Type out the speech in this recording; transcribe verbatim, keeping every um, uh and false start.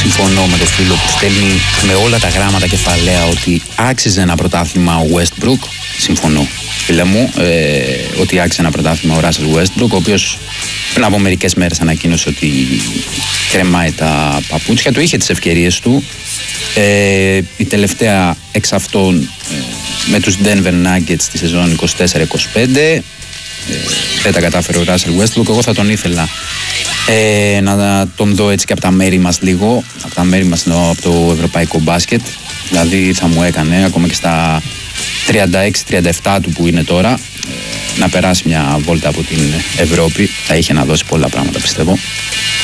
συμφωνώ με το φίλο που στέλνει με όλα τα γράμματα κεφαλαία ότι άξιζε ένα πρωτάθλημα ο Westbrook. Συμφωνώ, φίλε μου, ε, ότι άξιζε ένα πρωτάθλημα ο Russell Westbrook, ο οποίος πριν από μερικές μέρες ανακοίνωσε ότι κρεμάει τα παπούτσια του, είχε τις ευκαιρίες του. Ε, η τελευταία εξ αυτών ε, με τους Denver Nuggets στη σεζόν είκοσι τέσσερα είκοσι πέντε. Ε, δεν τα κατάφερε ο Russell Westbrook. Εγώ θα τον ήθελα ε, να τον δω έτσι και από τα μέρη μας λίγο. Από τα μέρη μας, εννοώ, από το ευρωπαϊκό μπάσκετ. Δηλαδή θα μου έκανε ακόμα και στα τριάντα έξι τριάντα επτά του που είναι τώρα ε, να περάσει μια βόλτα από την Ευρώπη. Θα είχε να δώσει πολλά πράγματα, πιστεύω.